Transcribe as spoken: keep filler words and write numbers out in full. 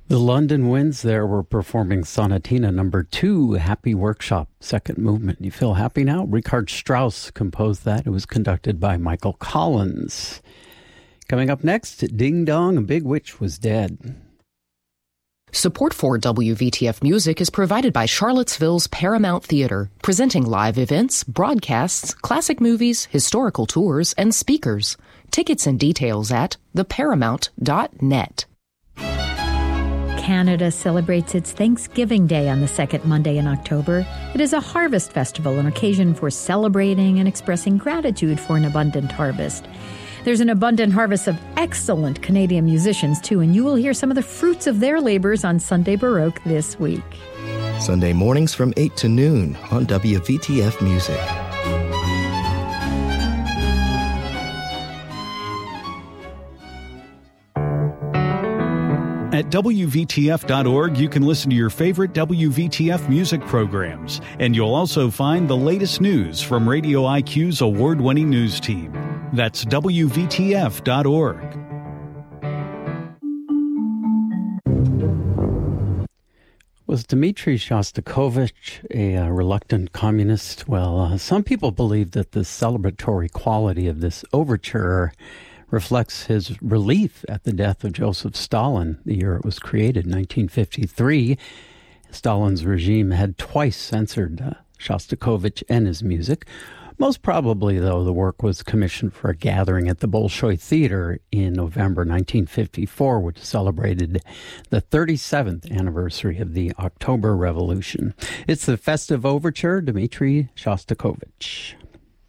The London Winds there were performing Sonatina number two, Happy Workshop, second movement. You feel happy now? Richard Strauss composed that. It was conducted by Michael Collins. Coming up next, Ding Dong, a Big Witch Was Dead. Support for W V T F Music is provided by Charlottesville's Paramount Theater, presenting live events, broadcasts, classic movies, historical tours, and speakers. Tickets and details at the paramount dot net. Canada celebrates its Thanksgiving Day on the second Monday in October. It is a harvest festival, an occasion for celebrating and expressing gratitude for an abundant harvest. There's an abundant harvest of excellent Canadian musicians, too, and you will hear some of the fruits of their labors on Sunday Baroque this week. Sunday mornings from eight to noon on W V T F Music. At W V T F dot org, you can listen to your favorite W V T F music programs, and you'll also find the latest news from Radio I Q's award-winning news team. That's W V T F dot org. Was Dmitri Shostakovich a uh, reluctant communist? Well, uh, some people believe that the celebratory quality of this overture reflects his relief at the death of Joseph Stalin, the year it was created, nineteen fifty-three. Stalin's regime had twice censored uh, Shostakovich and his music. Most probably, though, the work was commissioned for a gathering at the Bolshoi Theater in November nineteen fifty-four, which celebrated the thirty-seventh anniversary of the October Revolution. It's the festive overture, Dmitri Shostakovich.